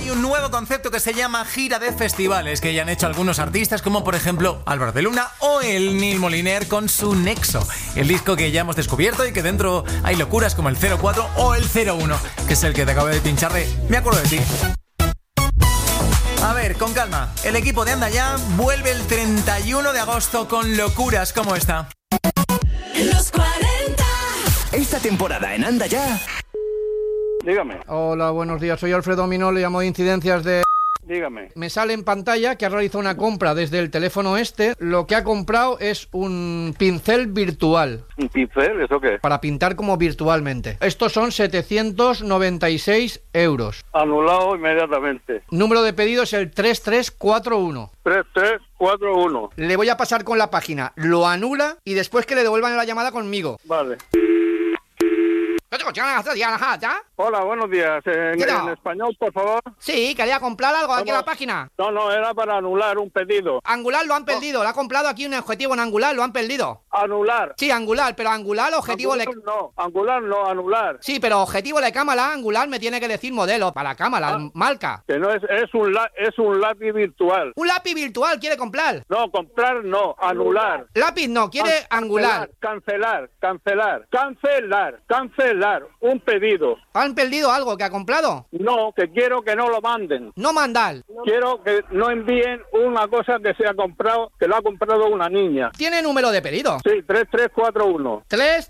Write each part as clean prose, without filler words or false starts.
hay un nuevo concepto que se llama gira de festivales, que ya han hecho algunos artistas, como por ejemplo Álvaro de Luna o el Neil Moliner con su Nexo, el disco que ya hemos descubierto y que dentro hay locuras como el 04 o el 01, que es el que te acabo de pinchar de Me acuerdo de ti. A ver, con calma, el equipo de Anda Ya vuelve el 31 de agosto con locuras como esta. Los 40. Esta temporada en Anda Ya. Dígame. Hola, buenos días. Soy Alfredo Minó, le llamo de Incidencias de... Dígame. Me sale en pantalla que ha realizado una compra desde el teléfono este. Lo que ha comprado es un pincel virtual. ¿Un pincel? ¿Eso qué? Para pintar como virtualmente. Estos son 796 euros. Anulado inmediatamente. Número de pedido es el 3341. 3341. Le voy a pasar con la página. Lo anula y después que le devuelvan la llamada conmigo. Vale. Hola, buenos días. En español, por favor. Sí, quería comprar algo aquí en la página. No, era para anular un pedido. Angular lo han perdido, lo ha comprado aquí un objetivo en Angular, lo han perdido. ¿Anular? Sí, Angular, pero Angular, objetivo... Angular no, anular. Sí, pero objetivo de cámara, Angular me tiene que decir modelo, para cámara, marca. Que no es un lápiz virtual. ¿Un lápiz virtual quiere comprar? No, comprar no, anular. Lápiz no, quiere Angular. Cancelar. Un pedido. ¿Han perdido algo que ha comprado? No, que quiero que no lo manden. No mandar. Quiero que no envíen una cosa que se ha comprado, que lo ha comprado una niña. ¿Tiene número de pedido? Sí, 3341.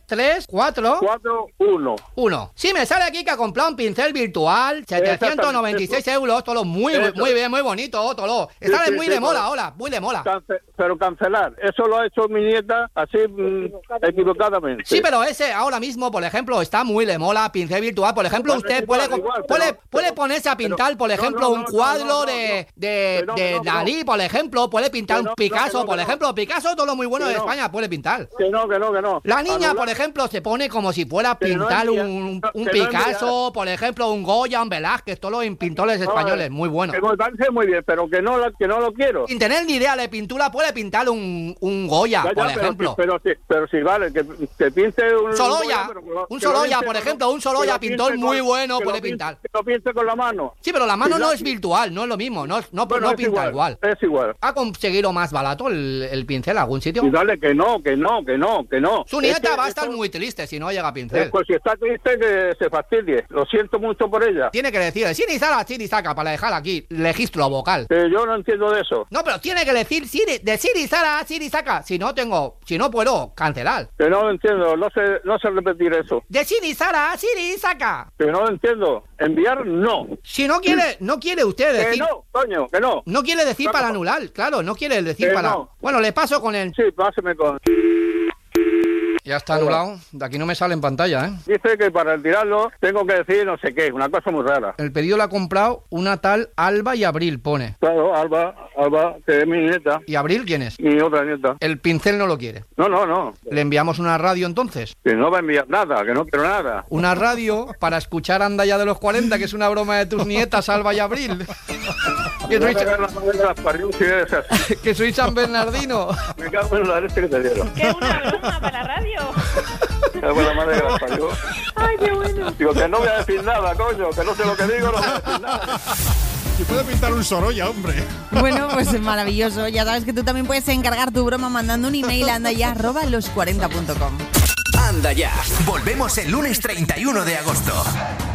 3341. Sí, me sale aquí que ha comprado un pincel virtual, 796 euros, todo muy bien, muy bonito, todo. Está muy de mola ahora, muy de mola. Pero cancelar, eso lo ha hecho mi nieta así equivocadamente. Sí, pero ese ahora mismo, por ejemplo, está muy de mola, pincel virtual. Por ejemplo, usted puede ponerse a pintar, por ejemplo, un cuadro de Dalí, por ejemplo, puede pintar un Picasso, por ejemplo. Picasso, todo lo muy bueno de España, puede pintar. Que no. La niña, por ejemplo, se pone como si fuera a pintar un Picasso, por ejemplo, un Goya, un Velázquez, todos los pintores españoles, muy buenos. Que me parece muy bien, pero que no lo quiero. Sin tener ni idea de pintura, puede pintar un Goya, por ejemplo. Pero sí, vale, que pinte un Sorolla, un Sorolla, por ejemplo, un Sorolla pintor muy bueno puede pintar. Que lo pinte con la mano. Sí, pero la mano no es virtual, no es lo mismo, no pinta igual. Es igual. ¿Ha conseguido más barato el pincel algún sitio? Y dale que no. Su nieta va a estar muy triste si no llega pincel. Pues si está triste, que se fastidie. Lo siento mucho por ella. Tiene que decir Siri Sara para dejar aquí registro vocal. Yo no entiendo de eso. No, pero tiene que decir Siri Sara, Siri saca. Si no puedo cancelar. Que no lo entiendo, no sé repetir eso. De Siri Sara, Siri saca. Que no lo entiendo. Enviar no. Si no quiere usted decir. Que no, coño, que no. No quiere decir para anular, claro, no quiere decir para. No. Bueno, le paso con él. Sí, páseme con. Ya está anulado. De aquí no me sale en pantalla, ¿eh? Dice que para retirarlo tengo que decir no sé qué, una cosa muy rara. El pedido lo ha comprado una tal Alba y Abril, pone. Claro, Alba, que es mi nieta. ¿Y Abril quién es? Mi otra nieta. El pincel no lo quiere. No. ¿Le enviamos una radio entonces? Que no va a enviar nada, que no quiero nada. Una radio para escuchar Anda Ya de los 40, que es una broma de tus nietas, Alba y Abril. Que soy San Bernardino. Me cago en la leche que te dieron. ¡Qué una broma para la radio! Qué buena madre que las parió. ¡Ay, qué bueno! Digo que no voy a decir nada, coño, que no sé lo que digo, no voy a decir nada. Si puede pintar un Sorolla, hombre. Bueno, pues es maravilloso. Ya sabes que tú también puedes encargar tu broma mandando un email a andaya@los40.com. Anda Ya. Volvemos el lunes 31 de agosto.